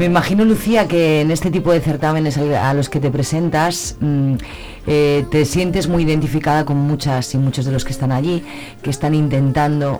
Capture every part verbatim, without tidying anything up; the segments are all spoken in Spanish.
Me imagino, Lucía, que en este tipo de certámenes a los que te presentas mmm, eh, te sientes muy identificada con muchas y muchos de los que están allí, que están intentando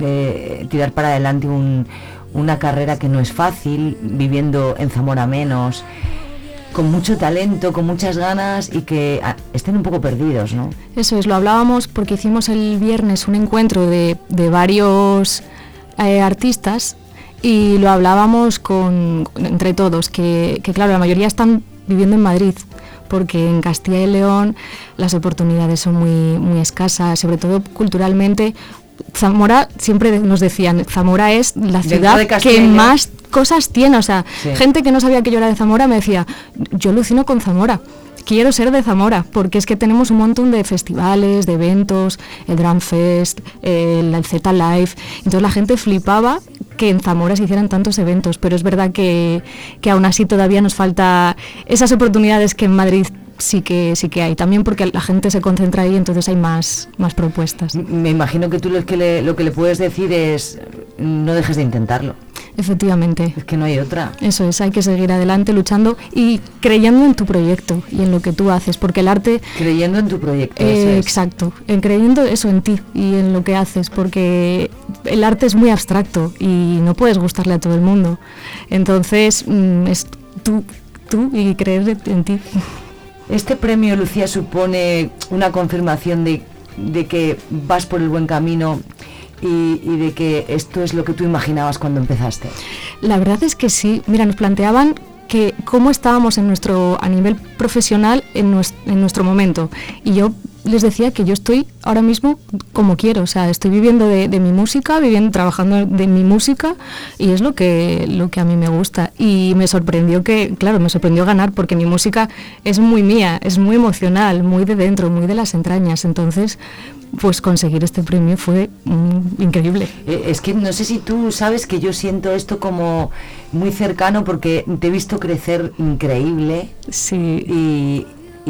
eh, tirar para adelante un, una carrera que no es fácil, viviendo en Zamora menos, con mucho talento, con muchas ganas y que ah, estén un poco perdidos, ¿no? Eso es, lo hablábamos porque hicimos el viernes un encuentro de, de varios eh, artistas y lo hablábamos con, entre todos, que, que claro, la mayoría están viviendo en Madrid, porque en Castilla y León las oportunidades son muy, muy escasas, sobre todo culturalmente. Zamora, siempre nos decían, Zamora es la ciudad que más cosas tiene, o sea, sí. Gente que no sabía que yo era de Zamora me decía, yo alucino con Zamora, quiero ser de Zamora, porque es que tenemos un montón de festivales, de eventos, el Drum Fest, el Z Live, entonces la gente flipaba que en Zamora se hicieran tantos eventos, pero es verdad que, que aún así todavía nos falta esas oportunidades que en Madrid sí que sí que hay, también porque la gente se concentra ahí, entonces hay más más propuestas. Me imagino que tú lo que le, lo que le puedes decir es no dejes de intentarlo. Efectivamente. Es que no hay otra. Eso es, hay que seguir adelante luchando y creyendo en tu proyecto y en lo que tú haces, porque el arte... Creyendo en tu proyecto, eh, eso es. Exacto, en creyendo eso en ti y en lo que haces, porque el arte es muy abstracto y no puedes gustarle a todo el mundo. Entonces, mmm, es tú, tú y creer en ti. Este premio, Lucía, supone una confirmación de, de que vas por el buen camino y, y de que esto es lo que tú imaginabas cuando empezaste. La verdad es que sí. Mira, nos planteaban que cómo estábamos en nuestro a nivel profesional en nuestro, en nuestro momento. Y yo les decía que yo estoy ahora mismo como quiero, o sea, estoy viviendo de, de mi música, viviendo, trabajando de mi música y es lo que lo que a mí me gusta. Y me sorprendió que, claro, me sorprendió ganar porque mi música es muy mía, es muy emocional, muy de dentro, muy de las entrañas. Entonces, pues conseguir este premio fue mm, increíble. Eh, es que no sé si tú sabes que yo siento esto como muy cercano porque te he visto crecer increíble. Sí. Y...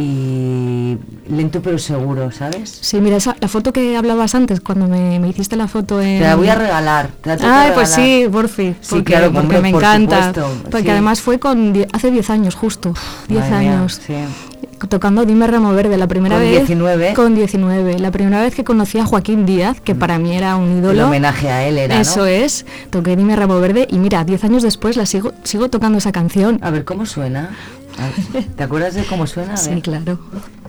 y lento pero seguro, ¿sabes? Sí, mira, esa, la foto que hablabas antes, cuando me, me hiciste la foto en... Te la voy a regalar. Te la tengo Ay, que pues regalar. sí, por fin. Sí, porque, claro, porque hombre, me por encanta. supuesto, Porque sí. además fue con die- hace diez años justo, diez años. Mía, sí. Tocando Dime Ramo Verde, la primera con vez... diecinueve. Con diecinueve. La primera vez que conocí a Joaquín Díaz, que para mí era un ídolo. El homenaje a él era, Eso ¿no? es. Toqué Dime Ramo Verde y mira, diez años después la sigo, sigo tocando esa canción. A ver, ¿cómo suena? A ver, ¿te acuerdas de cómo suena? A Sí, ver. claro.